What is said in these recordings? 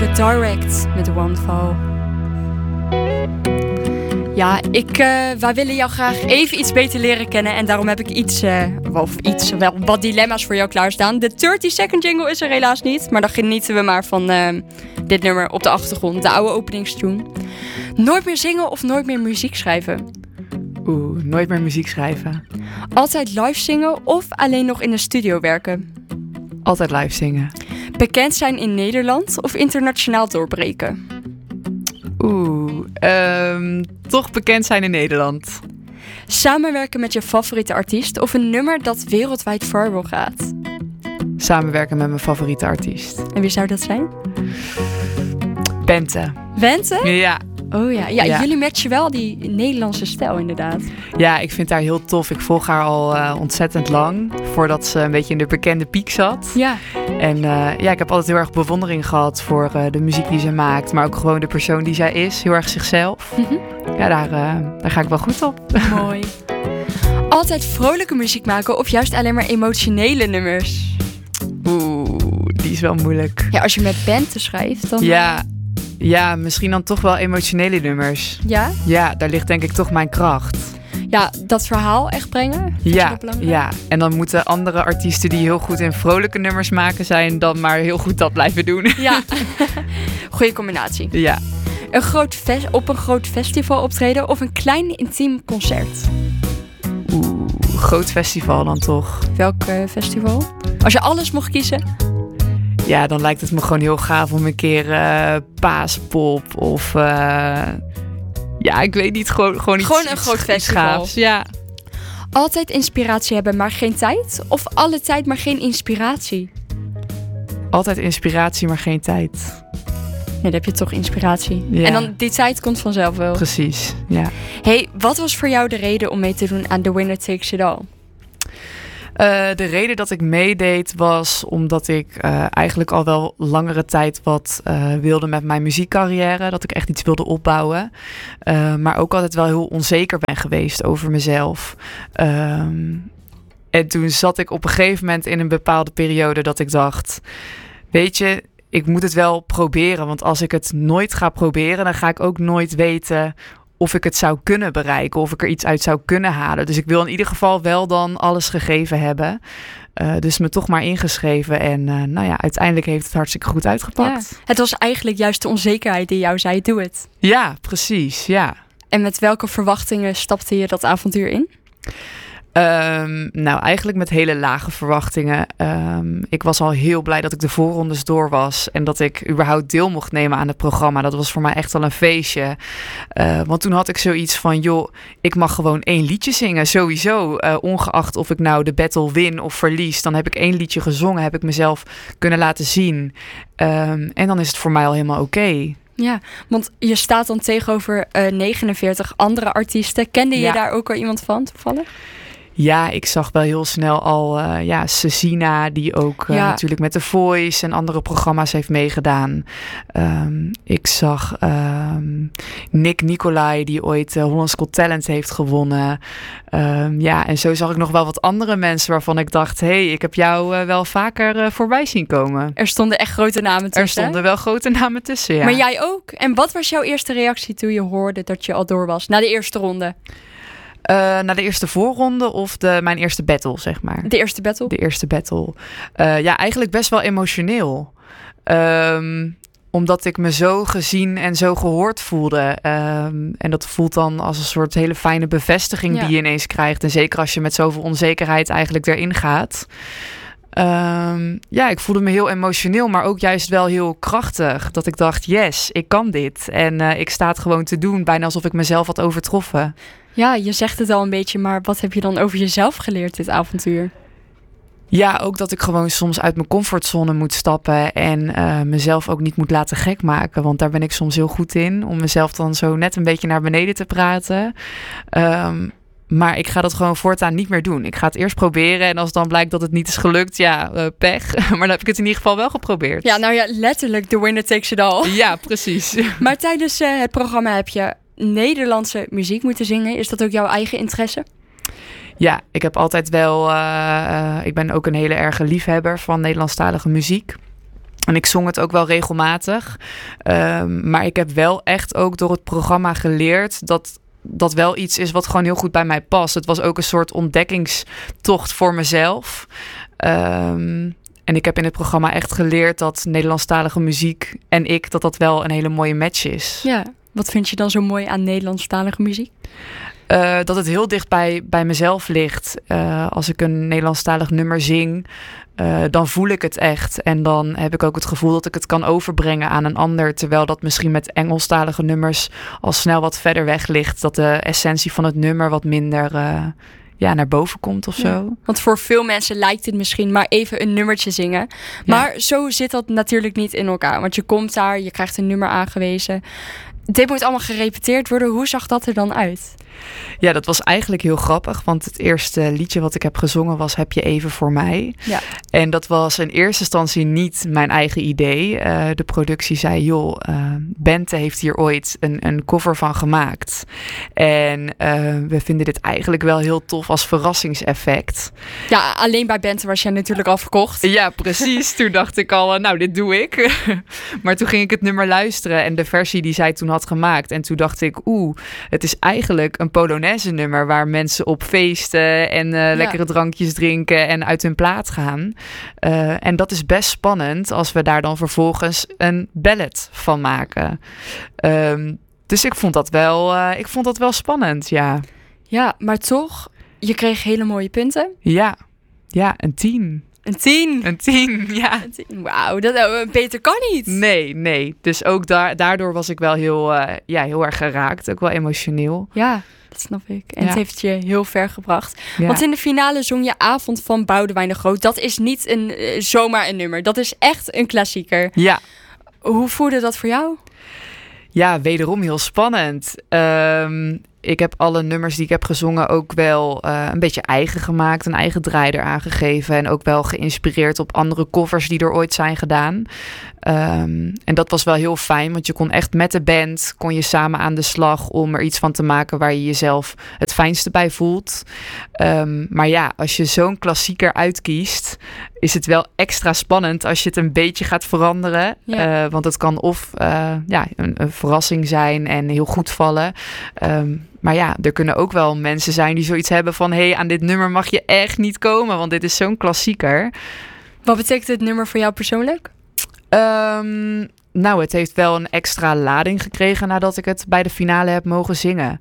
hoorde Direct met One Fall. Ja, wij willen jou graag even iets beter leren kennen. En daarom heb ik wel wat dilemma's voor jou klaarstaan. De 30-second jingle is er helaas niet. Maar dan genieten we maar van dit nummer op de achtergrond. De oude openingstune. Nooit meer zingen of nooit meer muziek schrijven? Nooit meer muziek schrijven. Altijd live zingen of alleen nog in de studio werken? Altijd live zingen. Bekend zijn in Nederland of internationaal doorbreken? Toch bekend zijn in Nederland. Samenwerken met je favoriete artiest of een nummer dat wereldwijd viral gaat? Samenwerken met mijn favoriete artiest. En wie zou dat zijn? Bente. Bente? Ja. Oh ja, jullie matchen wel die Nederlandse stijl inderdaad. Ja, ik vind haar heel tof. Ik volg haar al ontzettend lang, voordat ze een beetje in de bekende piek zat. Ja. En ik heb altijd heel erg bewondering gehad voor de muziek die ze maakt, maar ook gewoon de persoon die zij is. Heel erg zichzelf. Mm-hmm. Ja, daar ga ik wel goed op. Mooi. Altijd vrolijke muziek maken of juist alleen maar emotionele nummers? Die is wel moeilijk. Ja, als je met Bente schrijft, dan... Ja, misschien dan toch wel emotionele nummers. Ja? Ja, daar ligt denk ik toch mijn kracht. Ja, dat verhaal echt brengen? Ja. En dan moeten andere artiesten die heel goed in vrolijke nummers maken zijn, dan maar heel goed dat blijven doen. Ja, goeie combinatie. Ja. Op een groot festival optreden of een klein intiem concert? Groot festival dan toch. Welk festival? Als je alles mocht kiezen? Ja, dan lijkt het me gewoon heel gaaf om een keer Paaspop of... ik weet niet, gewoon iets. Gewoon een groot festival. Gaafs, ja. Altijd inspiratie hebben, maar geen tijd? Of alle tijd, maar geen inspiratie? Altijd inspiratie, maar geen tijd. Nee, dan heb je toch inspiratie. Ja. En dan die tijd komt vanzelf wel. Precies, ja. Hey, wat was voor jou de reden om mee te doen aan The Winner Takes It All? De reden dat ik meedeed was omdat ik eigenlijk al wel langere tijd wat wilde met mijn muziekcarrière. Dat ik echt iets wilde opbouwen. Maar ook altijd wel heel onzeker ben geweest over mezelf. En toen zat ik op een gegeven moment in een bepaalde periode dat ik dacht... Weet je, ik moet het wel proberen. Want als ik het nooit ga proberen, dan ga ik ook nooit weten... of ik het zou kunnen bereiken, of ik er iets uit zou kunnen halen. Dus ik wil in ieder geval wel dan alles gegeven hebben. Dus me toch maar ingeschreven. En uiteindelijk heeft het hartstikke goed uitgepakt. Ja. Het was eigenlijk juist de onzekerheid die jou zei, doe het. Ja, precies, ja. En met welke verwachtingen stapte je dat avontuur in? Eigenlijk met hele lage verwachtingen. Ik was al heel blij dat ik de voorrondes door was en dat ik überhaupt deel mocht nemen aan het programma. Dat was voor mij echt al een feestje. Want toen had ik zoiets van, joh, ik mag gewoon 1 liedje zingen, sowieso. Ongeacht of ik nou de battle win of verlies, dan heb ik 1 liedje gezongen, heb ik mezelf kunnen laten zien. En dan is het voor mij al helemaal oké. Ja, want je staat dan tegenover 49 andere artiesten. Kende je daar ook al iemand van, toevallig? Ja, ik zag wel heel snel al Cecina, die ook natuurlijk met The Voice en andere programma's heeft meegedaan. Ik zag Nick Nicolai, die ooit Holland's Got Talent heeft gewonnen. En zo zag ik nog wel wat andere mensen waarvan ik dacht... hey, ik heb jou wel vaker voorbij zien komen. Er stonden echt grote namen tussen. Er stonden wel grote namen tussen, ja. Maar jij ook? En wat was jouw eerste reactie toen je hoorde dat je al door was? Na de eerste ronde? Na de eerste voorronde of mijn eerste battle, zeg maar. De eerste battle? De eerste battle. Eigenlijk best wel emotioneel. Omdat ik me zo gezien en zo gehoord voelde. En dat voelt dan als een soort hele fijne bevestiging die je ineens krijgt. En zeker als je met zoveel onzekerheid eigenlijk erin gaat. Ik voelde me heel emotioneel, maar ook juist wel heel krachtig. Dat ik dacht, yes, ik kan dit. En ik sta het gewoon te doen, bijna alsof ik mezelf had overtroffen. Ja, je zegt het al een beetje, maar wat heb je dan over jezelf geleerd dit avontuur? Ja, ook dat ik gewoon soms uit mijn comfortzone moet stappen en mezelf ook niet moet laten gek maken. Want daar ben ik soms heel goed in, om mezelf dan zo net een beetje naar beneden te praten. Maar ik ga dat gewoon voortaan niet meer doen. Ik ga het eerst proberen en als dan blijkt dat het niet is gelukt, pech. Maar dan heb ik het in ieder geval wel geprobeerd. Ja, nou ja, letterlijk the winner takes it all. Ja, precies. Maar tijdens het programma heb je Nederlandse muziek moeten zingen. Is dat ook jouw eigen interesse? Ja, ik heb altijd wel... ik ben ook een hele erge liefhebber van Nederlandstalige muziek. En ik zong het ook wel regelmatig. Maar ik heb wel echt ook door het programma geleerd dat wel iets is wat gewoon heel goed bij mij past. Het was ook een soort ontdekkingstocht voor mezelf. En ik heb in het programma echt geleerd dat Nederlandstalige muziek en dat wel een hele mooie match is. Ja, wat vind je dan zo mooi aan Nederlandstalige muziek? Dat het heel dicht bij mezelf ligt. Als ik een Nederlandstalig nummer zing, dan voel ik het echt. En dan heb ik ook het gevoel dat ik het kan overbrengen aan een ander. Terwijl dat misschien met Engelstalige nummers al snel wat verder weg ligt. Dat de essentie van het nummer wat minder naar boven komt of zo. Want voor veel mensen lijkt het misschien maar even een nummertje zingen. Maar zo zit dat natuurlijk niet in elkaar. Want je komt daar, je krijgt een nummer aangewezen. Dit moet allemaal gerepeteerd worden. Hoe zag dat er dan uit? Ja, dat was eigenlijk heel grappig. Want het eerste liedje wat ik heb gezongen was Heb je even voor mij. Ja. En dat was in eerste instantie niet mijn eigen idee. De productie zei, joh, Bente heeft hier ooit een cover van gemaakt. En we vinden dit eigenlijk wel heel tof als verrassingseffect. Ja, alleen bij Bente was jij natuurlijk al verkocht. Ja, precies. Toen dacht ik al, nou, dit doe ik. Maar toen ging ik het nummer luisteren en de versie die zij toen had gemaakt. En toen dacht ik, het is eigenlijk een Polonaise nummer waar mensen op feesten en lekkere drankjes drinken en uit hun plaat gaan. En dat is best spannend als we daar dan vervolgens een ballad van maken. Dus ik vond dat wel spannend, ja. Ja, maar toch, je kreeg hele mooie punten. Ja, een 10. Een 10? Een 10, ja. Wauw, dat beter kan niet. Nee. Dus ook daardoor was ik wel heel erg geraakt. Ook wel emotioneel. Ja, dat snap ik. En het heeft je heel ver gebracht. Ja. Want in de finale zong je Avond van Boudewijn de Groot. Dat is niet zomaar een nummer. Dat is echt een klassieker. Ja. Hoe voelde dat voor jou? Ja, wederom heel spannend. Ik heb alle nummers die ik heb gezongen ook wel een beetje eigen gemaakt. Een eigen draai eraan gegeven. En ook wel geïnspireerd op andere covers die er ooit zijn gedaan. En dat was wel heel fijn. Want je kon echt met de band samen aan de slag om er iets van te maken waar je jezelf het fijnste bij voelt. Maar ja, als je zo'n klassieker uitkiest, is het wel extra spannend als je het een beetje gaat veranderen. Ja. Want het kan of een verrassing zijn en heel goed vallen. Maar ja, er kunnen ook wel mensen zijn die zoiets hebben van, hey, aan dit nummer mag je echt niet komen, want dit is zo'n klassieker. Wat betekent dit nummer voor jou persoonlijk? Het heeft wel een extra lading gekregen nadat ik het bij de finale heb mogen zingen.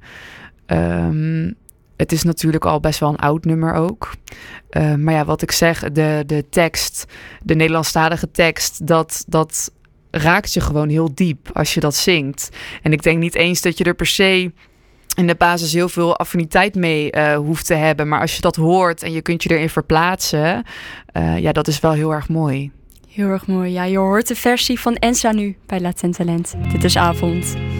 Het is natuurlijk al best wel een oud nummer ook. Maar ja, wat ik zeg, de tekst, de Nederlandstalige tekst, dat raakt je gewoon heel diep als je dat zingt. En ik denk niet eens dat je er per se in de basis heel veel affiniteit mee hoeft te hebben. Maar als je dat hoort en je kunt je erin verplaatsen, dat is wel heel erg mooi. Heel erg mooi. Ja, je hoort de versie van Ensa nu bij Latent Talent. Dit is Avond.